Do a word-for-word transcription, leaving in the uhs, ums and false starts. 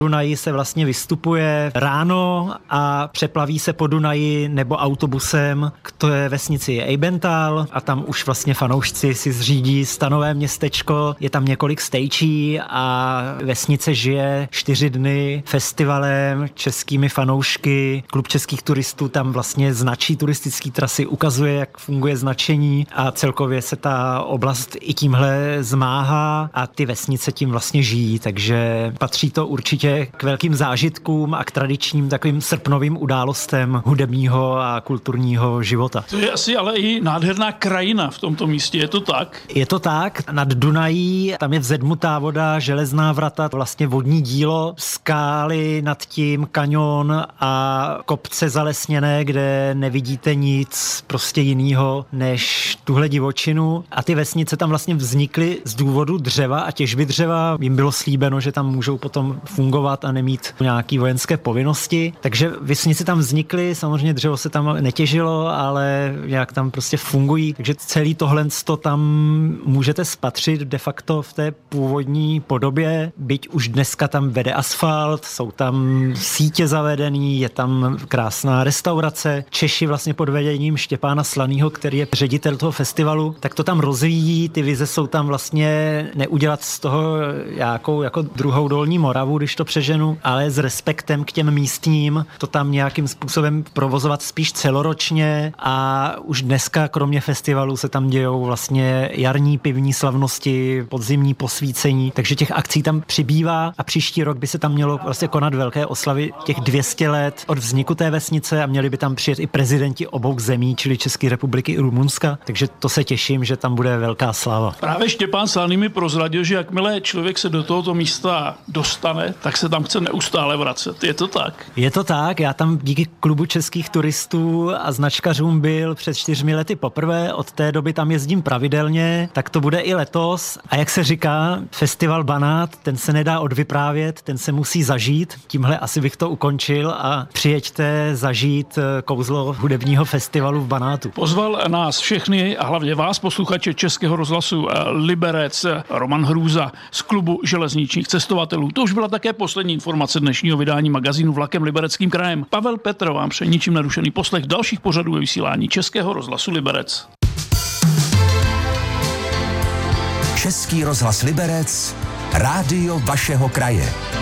Dunaji se vlastně vystupuje ráno a přeplaví se po Dunaji nebo autobusem k té vesnici Ejbental a tam už vlastně fanoušci si zřídí stanové městečko, je tam několik stejčí a vesnice žije čtyři dny festivalem, českými fanoušky, klub českých turistů tam vlastně značí turistické trasy, ukazuje, jak funguje značení a celkově se ta oblast i tímhle zmáhá a ty vesnice tím vlastně žijí, takže patří to určitě k velkým zážitkům a k tradičním takovým srpnovým událostem hudebního a kulturního života. To je asi ale i nádherná krajina v tomto místě, je to tak? Je to tak, nad Dunají, tam je vzedmutá voda, železná vrata, vlastně vodní dílo, skály nad tím, kaňon a kopce zalesněné, kde nevidíte nic prostě jinýho než tuhle divočinu a ty vesnice tam vlastně vznikly z důvodu dřeva a těžby dřeva. Jim bylo slíbeno, že tam můžou potom fungovat a nemít nějaký vojenské povinnosti. Takže vesnice tam vznikly, samozřejmě dřevo se tam netěžilo, ale nějak tam prostě fungují. Takže celý tohle tam můžete spatřit de facto v té původní podobě, byť už dneska tam vede asfalt, jsou tam sítě zavedený, je tam krásná restaurace. Češi vlastně pod vedením Štěpána Slanýho, který je ředitel toho festivalu, tak to tam rozvíjí, ty vize jsou tam vlastně neudělat z toho nějakou jako druhou Dolní Moravu, když to přeženu, ale s respektem k těm místním, to tam nějakým způsobem provozovat spíš celoročně a už dneska kromě festivalu se tam dějou vlastně jarní pivní slavnosti, podzimní posvícení, takže těch akcí tam přibývá a příští rok by se tam mělo vlastně konat velké oslavy těch dvě stě let od vzniku té vesnice a měli by tam přijet i prezidenti obou zemí, čili České republiky i Rumunska, takže to se těším, že tam bude velká sláva. Právě Štěpán Slaný mi prozradil, že jakmile člověk se do tohoto místa dostane, tak se tam chce neustále vracet. Je to tak? Je to tak, já tam díky klubu českých turistů a značkařům byl před čtyřmi lety poprvé, od té doby tam jezdím pravidelně, tak to bude i letos. A jak se říká, festival Banát, ten se nedá odvyprávět, ten se musí zažít. Tímhle asi bych to ukončil a přijeďte zažít kouzlo hudebního festivalu v Banátu. Pozval nás všechny a hlavně vás, posluchače Českého rozhlasu Liberec, Roman Hrůza z klubu železničních cestovatelů. To už byla také poslední informace dnešního vydání magazínu Vlakem Libereckým krajem. Pavel Petr vám přeje ničím narušený poslech dalších pořadů ve vysílání Českého rozhlasu Liberec. Český rozhlas Liberec, rádio vašeho kraje.